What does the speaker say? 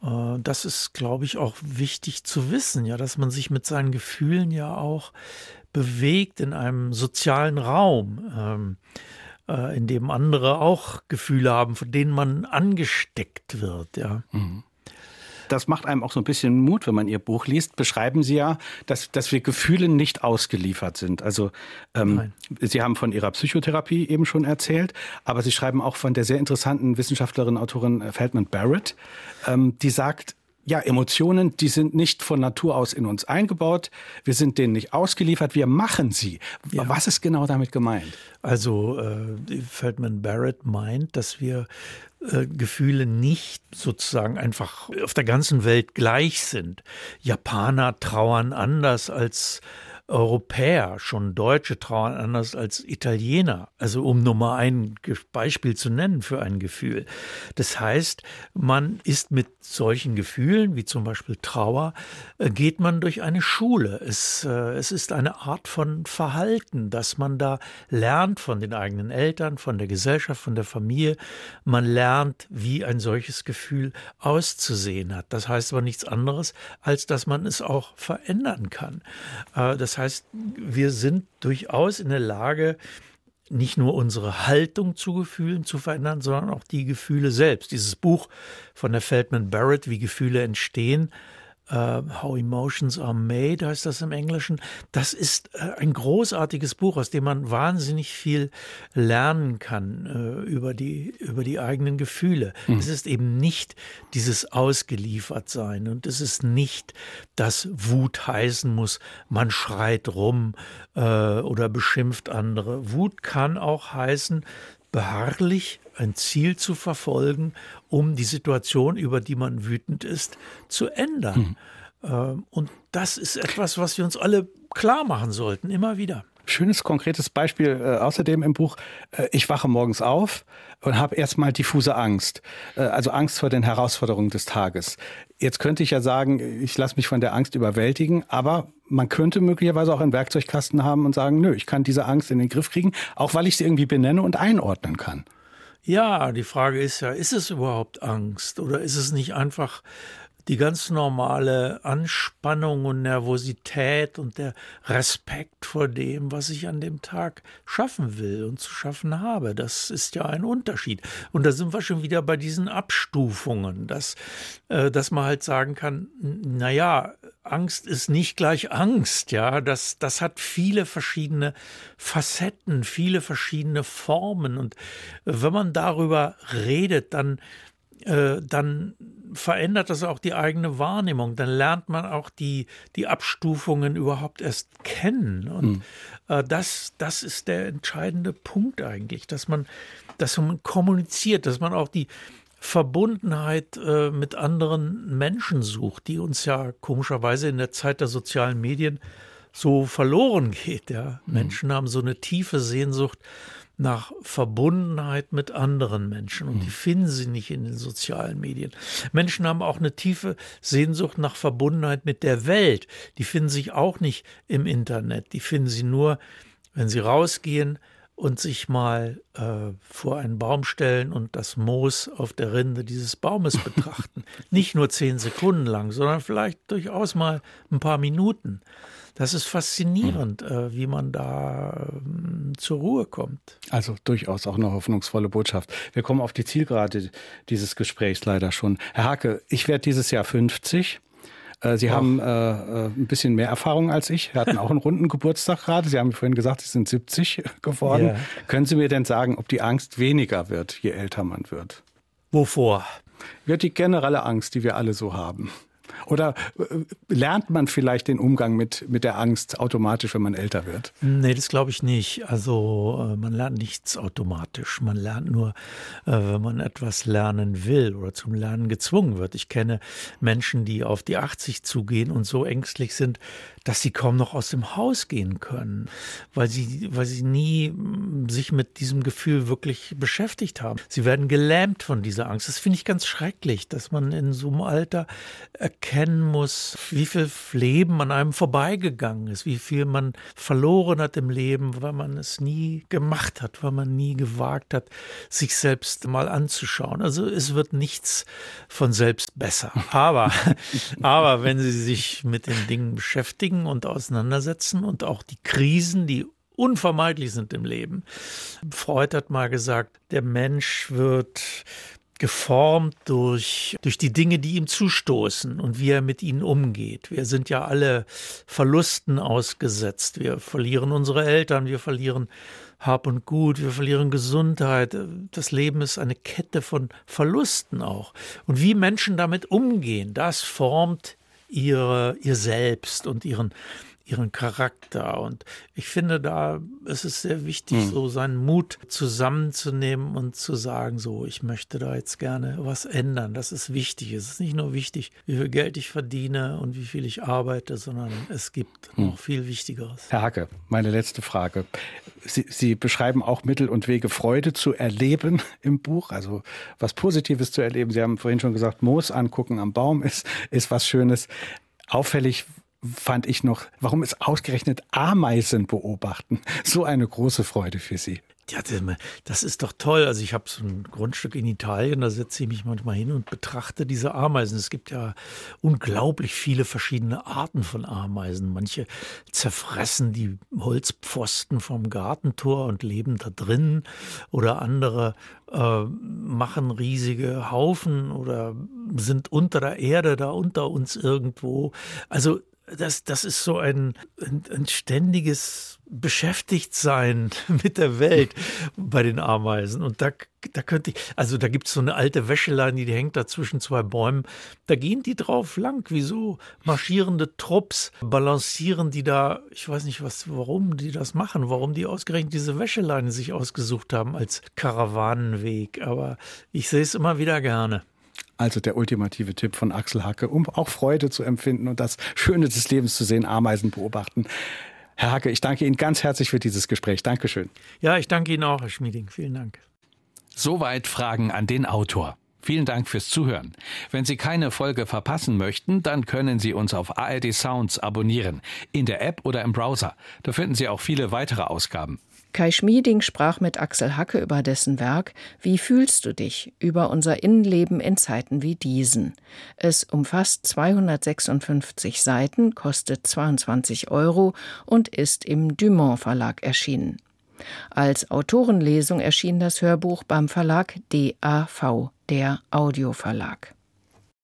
Das ist, glaube ich, auch wichtig zu wissen, ja, dass man sich mit seinen Gefühlen ja auch bewegt in einem sozialen Raum, in dem andere auch Gefühle haben, von denen man angesteckt wird, ja. Mhm. Das macht einem auch so ein bisschen Mut, wenn man Ihr Buch liest. Beschreiben Sie ja, dass wir Gefühlen nicht ausgeliefert sind. Also Sie haben von Ihrer Psychotherapie eben schon erzählt, aber Sie schreiben auch von der sehr interessanten Wissenschaftlerin, Autorin Feldman Barrett, die sagt, ja, Emotionen, die sind nicht von Natur aus in uns eingebaut. Wir sind denen nicht ausgeliefert, wir machen sie. Ja. Was ist genau damit gemeint? Also Feldman Barrett meint, dass wir Gefühle nicht sozusagen einfach auf der ganzen Welt gleich sind. Japaner trauern anders als Europäer, schon Deutsche trauern anders als Italiener. Also um nur mal ein Beispiel zu nennen für ein Gefühl. Das heißt, man ist mit solchen Gefühlen, wie zum Beispiel Trauer, geht man durch eine Schule. Es ist eine Art von Verhalten, dass man da lernt von den eigenen Eltern, von der Gesellschaft, von der Familie. Man lernt, wie ein solches Gefühl auszusehen hat. Das heißt aber nichts anderes, als dass man es auch verändern kann. Das heißt, wir sind durchaus in der Lage, nicht nur unsere Haltung zu Gefühlen zu verändern, sondern auch die Gefühle selbst. Dieses Buch von der Feldman Barrett, wie Gefühle entstehen, How Emotions Are Made, heißt das im Englischen. Das ist ein großartiges Buch, aus dem man wahnsinnig viel lernen kann über die eigenen Gefühle. Es ist eben nicht dieses Ausgeliefertsein und es ist nicht, dass Wut heißen muss, man schreit rum oder beschimpft andere. Wut kann auch heißen, beharrlich ein Ziel zu verfolgen, um die Situation, über die man wütend ist, zu ändern. Und das ist etwas, was wir uns alle klar machen sollten, immer wieder. Schönes, konkretes Beispiel außerdem im Buch. Ich wache morgens auf und habe erstmal diffuse Angst. Also Angst vor den Herausforderungen des Tages. Jetzt könnte ich ja sagen, ich lasse mich von der Angst überwältigen, aber man könnte möglicherweise auch einen Werkzeugkasten haben und sagen, nö, ich kann diese Angst in den Griff kriegen, auch weil ich sie irgendwie benenne und einordnen kann. Ja, die Frage ist ja, ist es überhaupt Angst oder ist es nicht einfach die ganz normale Anspannung und Nervosität und der Respekt vor dem, was ich an dem Tag schaffen will und zu schaffen habe? Das ist ja ein Unterschied. Und da sind wir schon wieder bei diesen Abstufungen, dass man halt sagen kann, naja, Angst ist nicht gleich Angst, ja, das hat viele verschiedene Facetten, viele verschiedene Formen und wenn man darüber redet, dann verändert das auch die eigene Wahrnehmung, dann lernt man auch die Abstufungen überhaupt erst kennen und das ist der entscheidende Punkt eigentlich, dass man kommuniziert, dass man auch die Verbundenheit mit anderen Menschen sucht, die uns ja komischerweise in der Zeit der sozialen Medien so verloren geht. Ja. Menschen haben so eine tiefe Sehnsucht nach Verbundenheit mit anderen Menschen und die finden sie nicht in den sozialen Medien. Menschen haben auch eine tiefe Sehnsucht nach Verbundenheit mit der Welt. Die finden sich auch nicht im Internet. Die finden sie nur, wenn sie rausgehen und sich mal vor einen Baum stellen und das Moos auf der Rinde dieses Baumes betrachten. Nicht nur 10 Sekunden lang, sondern vielleicht durchaus mal ein paar Minuten. Das ist faszinierend, wie man da zur Ruhe kommt. Also durchaus auch eine hoffnungsvolle Botschaft. Wir kommen auf die Zielgerade dieses Gesprächs leider schon. Herr Hake, ich werde dieses Jahr 50. Sie haben ein bisschen mehr Erfahrung als ich. Wir hatten auch einen runden Geburtstag gerade. Sie haben vorhin gesagt, Sie sind 70 geworden. Yeah. Können Sie mir denn sagen, ob die Angst weniger wird, je älter man wird? Wovor? Ja, die generelle Angst, die wir alle so haben. Oder lernt man vielleicht den Umgang mit der Angst automatisch, wenn man älter wird? Nee, das glaube ich nicht. Also man lernt nichts automatisch. Man lernt nur, wenn man etwas lernen will oder zum Lernen gezwungen wird. Ich kenne Menschen, die auf die 80 zugehen und so ängstlich sind, dass sie kaum noch aus dem Haus gehen können, weil sie nie sich mit diesem Gefühl wirklich beschäftigt haben. Sie werden gelähmt von dieser Angst. Das finde ich ganz schrecklich, dass man in so einem Alter erkennt, erkennen muss, wie viel Leben an einem vorbeigegangen ist, wie viel man verloren hat im Leben, weil man es nie gemacht hat, weil man nie gewagt hat, sich selbst mal anzuschauen. Also es wird nichts von selbst besser. Aber wenn Sie sich mit den Dingen beschäftigen und auseinandersetzen und auch die Krisen, die unvermeidlich sind im Leben. Freud hat mal gesagt, der Mensch wird geformt durch die Dinge, die ihm zustoßen und wie er mit ihnen umgeht. Wir sind ja alle Verlusten ausgesetzt. Wir verlieren unsere Eltern, wir verlieren Hab und Gut, wir verlieren Gesundheit. Das Leben ist eine Kette von Verlusten auch. Und wie Menschen damit umgehen, das formt ihr Selbst und ihren Charakter. Und ich finde, da ist es sehr wichtig, so seinen Mut zusammenzunehmen und zu sagen, so, ich möchte da jetzt gerne was ändern. Das ist wichtig. Es ist nicht nur wichtig, wie viel Geld ich verdiene und wie viel ich arbeite, sondern es gibt noch viel Wichtigeres. Herr Hacke, meine letzte Frage. Sie beschreiben auch Mittel und Wege, Freude zu erleben im Buch, also was Positives zu erleben. Sie haben vorhin schon gesagt, Moos angucken am Baum ist was Schönes. Auffällig fand ich noch, warum ist ausgerechnet Ameisen beobachten so eine große Freude für Sie? Ja, das ist doch toll. Also ich habe so ein Grundstück in Italien, da setze ich mich manchmal hin und betrachte diese Ameisen. Es gibt ja unglaublich viele verschiedene Arten von Ameisen. Manche zerfressen die Holzpfosten vom Gartentor und leben da drin. Oder andere machen riesige Haufen oder sind unter der Erde, da unter uns irgendwo. Also das ist so ein ständiges Beschäftigtsein mit der Welt bei den Ameisen. Und da könnte ich, also da gibt es so eine alte Wäscheleine, die hängt da zwischen zwei Bäumen. Da gehen die drauf lang, wie so marschierende Trupps, balancieren die da, ich weiß nicht, warum die das machen, warum die ausgerechnet diese Wäscheleine sich ausgesucht haben als Karawanenweg. Aber ich sehe es immer wieder gerne. Also der ultimative Tipp von Axel Hacke, um auch Freude zu empfinden und das Schöne des Lebens zu sehen, Ameisen beobachten. Herr Hacke, ich danke Ihnen ganz herzlich für dieses Gespräch. Dankeschön. Ja, ich danke Ihnen auch, Herr Schmieding. Vielen Dank. Soweit Fragen an den Autor. Vielen Dank fürs Zuhören. Wenn Sie keine Folge verpassen möchten, dann können Sie uns auf ARD Sounds abonnieren. In der App oder im Browser. Da finden Sie auch viele weitere Ausgaben. Kai Schmieding sprach mit Axel Hacke über dessen Werk »Wie fühlst du dich?« über unser Innenleben in Zeiten wie diesen. Es umfasst 256 Seiten, kostet 22 € und ist im Dumont Verlag erschienen. Als Autorenlesung erschien das Hörbuch beim Verlag DAV, der Audioverlag.